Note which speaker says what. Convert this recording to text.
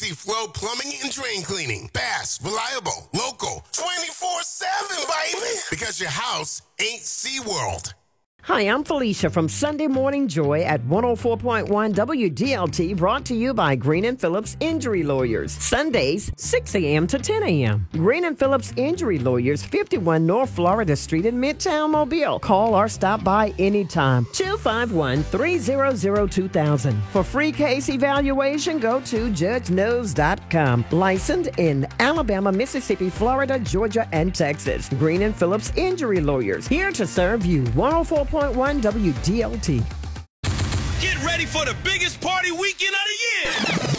Speaker 1: Flow Plumbing and Drain Cleaning. Fast, reliable, local, 24/7, baby. Because your house ain't SeaWorld.
Speaker 2: Hi, I'm Felicia from Sunday Morning Joy at 104.1 WDLT, brought to you by Green and Phillips Injury Lawyers. Sundays, 6 a.m. to 10 a.m. Green and Phillips Injury Lawyers, 51 North Florida Street in Midtown Mobile. Call or stop by anytime. 251-300-2000. For free case evaluation, go to judgeknows.com. Licensed in Alabama, Mississippi, Florida, Georgia, and Texas. Green and Phillips Injury Lawyers, here to serve you. 104.1 WDLT.
Speaker 3: Get ready for the biggest party weekend of the year.